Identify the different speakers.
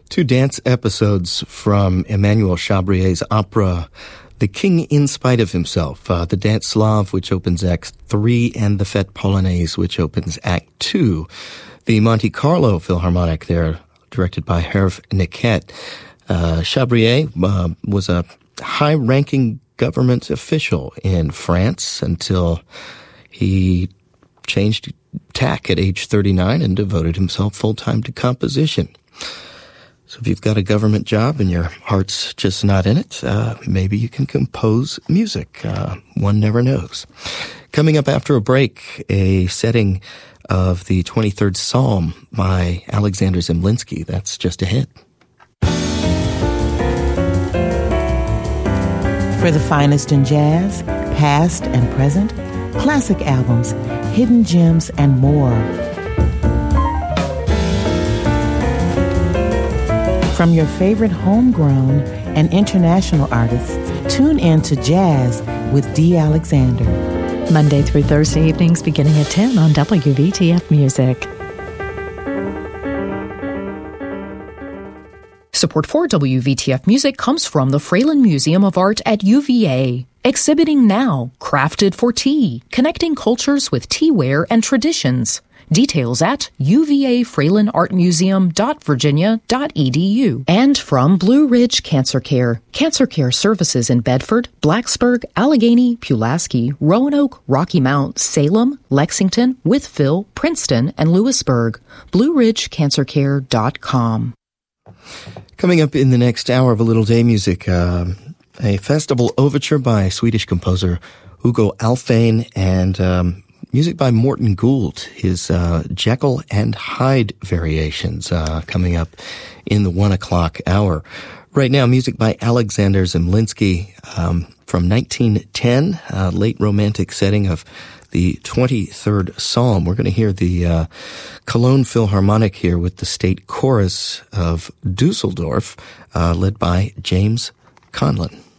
Speaker 1: Two dance episodes from Emmanuel Chabrier's opera, The King in Spite of Himself, the Dance Slav, which opens Act 3, and the Fête Polonaise, which opens Act 2. The Monte Carlo Philharmonic there, directed by Hervé Niquet. Chabrier was a high-ranking government official in France until he changed tack at age 39 and devoted himself full-time to composition. So if you've got a government job and your heart's just not in it, maybe you can compose music. One never knows. Coming up after a break, a setting of the 23rd Psalm by Alexander Zemlinsky. That's just ahead.
Speaker 2: For the finest in jazz, past and present, classic albums, hidden gems, and more. From your favorite homegrown and international artists, tune in to Jazz with D. Alexander.
Speaker 3: Monday through Thursday evenings beginning at 10 on WVTF Music.
Speaker 4: Support for WVTF Music comes from the Fralin Museum of Art at UVA. Exhibiting now, Crafted for Tea, connecting cultures with teaware and traditions. Details at uvafralinartmuseum.virginia.edu. And from Blue Ridge Cancer Care services in Bedford, Blacksburg, Allegheny, Pulaski, Roanoke, Rocky Mount, Salem, Lexington, Wytheville, Princeton, and Lewisburg. BlueRidgeCancerCare.com.
Speaker 1: Coming up in the next hour of A Little Day Music, a festival overture by Swedish composer Hugo Alfvén and music by Morton Gould, his Jekyll and Hyde variations coming up in the 1 o'clock hour. Right now, music by Alexander Zemlinsky from 1910, late romantic setting of the 23rd Psalm. We're going to hear the Cologne Philharmonic here with the State Chorus of Dusseldorf, led by James Conlon.